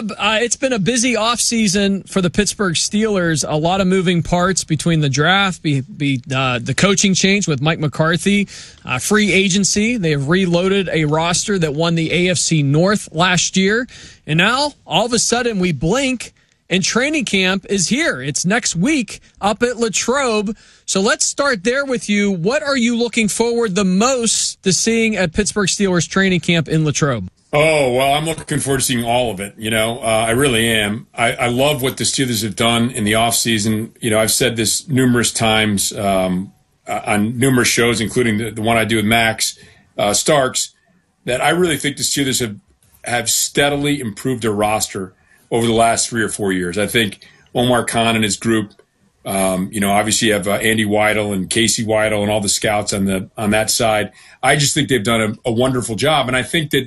Rob, it's been a busy offseason for the Pittsburgh Steelers. A lot of moving parts between the draft, the coaching change with Mike McCarthy, free agency. They have reloaded a roster that won the AFC North last year. And now, all of a sudden, we blink, and training camp is here. It's next week up at Latrobe. So let's start there with you. What are you looking forward the most to seeing at Pittsburgh Steelers training camp in Latrobe? Oh, well, I'm looking forward to seeing all of it. I really am. I love what the Steelers have done in the offseason. I've said this numerous times on numerous shows, including the one I do with Max Starks, that I really think the Steelers have steadily improved their roster over the last 3 or 4 years. I think Omar Khan and his group, obviously you have Andy Weidel and Casey Weidel and all the scouts on that side. I just think they've done a wonderful job. And I think that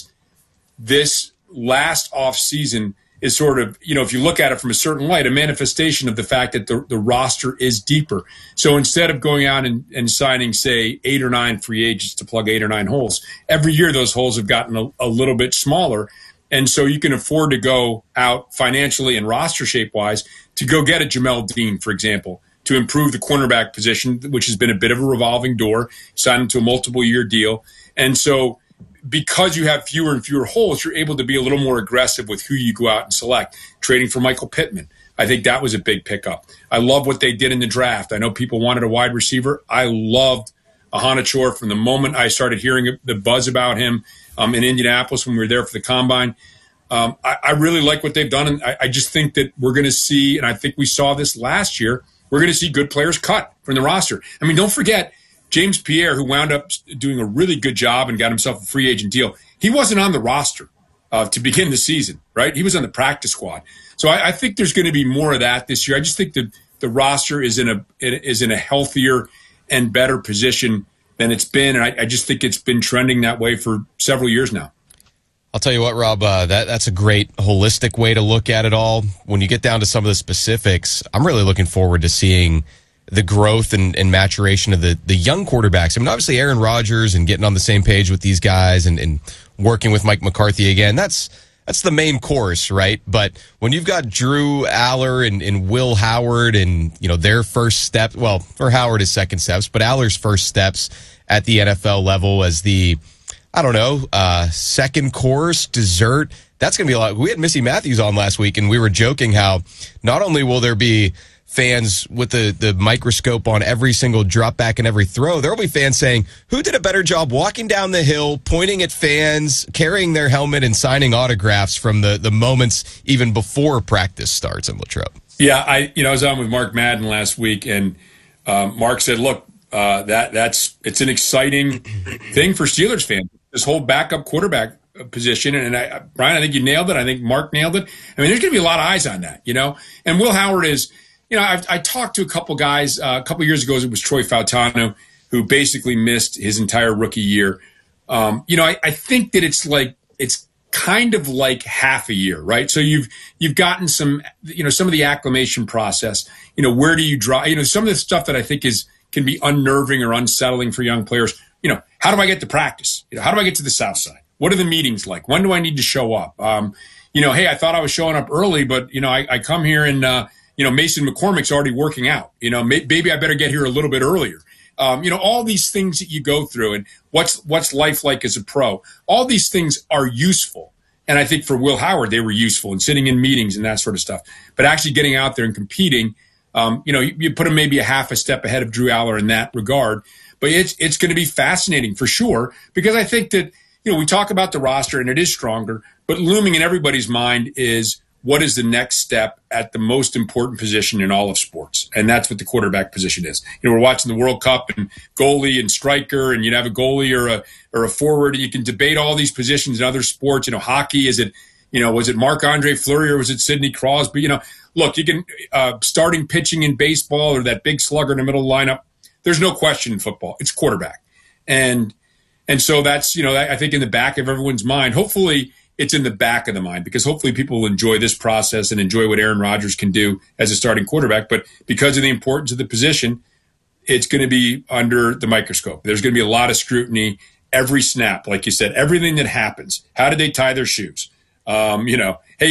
this last off season is sort of, if you look at it from a certain light, a manifestation of the fact that the roster is deeper. So instead of going out and signing, say, 8 or 9 free agents to plug 8 or 9 holes, every year those holes have gotten a little bit smaller. And so you can afford to go out financially and roster shape-wise to go get a Jamel Dean, for example, to improve the cornerback position, which has been a bit of a revolving door, sign him to a multiple-year deal. And so because you have fewer and fewer holes, you're able to be a little more aggressive with who you go out and select. Trading for Michael Pittman, I think that was a big pickup. I love what they did in the draft. I know people wanted a wide receiver. I loved Ahana Chor from the moment I started hearing the buzz about him in Indianapolis when we were there for the Combine. I really like what they've done, and I just think that we're going to see, and I think we saw this last year, we're going to see good players cut from the roster. I mean, don't forget, James Pierre, who wound up doing a really good job and got himself a free agent deal, he wasn't on the roster to begin the season, right? He was on the practice squad. So I think there's going to be more of that this year. I just think that the roster is in a healthier and better position than it's been, and I just think it's been trending that way for several years now. I'll tell you what, Rob, that's a great holistic way to look at it all. When you get down to some of the specifics, I'm really looking forward to seeing the growth and maturation of the young quarterbacks. I mean, obviously Aaron Rodgers and getting on the same page with these guys and working with Mike McCarthy again, that's the main course, right? But when you've got Drew Aller and Will Howard and, their first step, well, for Howard his second steps, but Aller's first steps at the NFL level as the, second course, dessert, that's going to be a lot. We had Missy Matthews on last week, and we were joking how not only will there be fans with the microscope on every single drop back and every throw, there will be fans saying, who did a better job walking down the hill, pointing at fans, carrying their helmet, and signing autographs from the moments even before practice starts in Latrobe? Yeah, I was on with Mark Madden last week, and Mark said, look, it's an exciting thing for Steelers fans, this whole backup quarterback position. And Brian, I think you nailed it. I think Mark nailed it. I mean, there's going to be a lot of eyes on that, And Will Howard is, I talked to a couple guys a couple years ago. It was Troy Fautano, who basically missed his entire rookie year. I think that it's kind of like half a year, right? So you've gotten some of the acclimation process. Where do you draw? Some of the stuff that I think can be unnerving or unsettling for young players. How do I get to practice? How do I get to the South Side? What are the meetings like? When do I need to show up? Hey, I thought I was showing up early, but I come here and Mason McCormick's already working out. Maybe I better get here a little bit earlier. All these things that you go through, and what's life like as a pro. All these things are useful. And I think for Will Howard, they were useful in sitting in meetings and that sort of stuff. But actually getting out there and competing, you put him maybe a half a step ahead of Drew Aller in that regard. But it's going to be fascinating for sure, because I think that, we talk about the roster and it is stronger, but looming in everybody's mind is what is the next step at the most important position in all of sports. And that's what the quarterback position is. We're watching the World Cup and goalie and striker, and you'd have a goalie or a forward. You can debate all these positions in other sports. Hockey, was it Marc-Andre Fleury or was it Sidney Crosby? Look, you can starting pitching in baseball or that big slugger in the middle of the lineup. There's no question in football. It's quarterback. And so that's, I think in the back of everyone's mind, hopefully it's in the back of the mind, because hopefully people will enjoy this process and enjoy what Aaron Rodgers can do as a starting quarterback. But because of the importance of the position, it's going to be under the microscope. There's going to be a lot of scrutiny every snap. Like you said, everything that happens. How did they tie their shoes? Hey,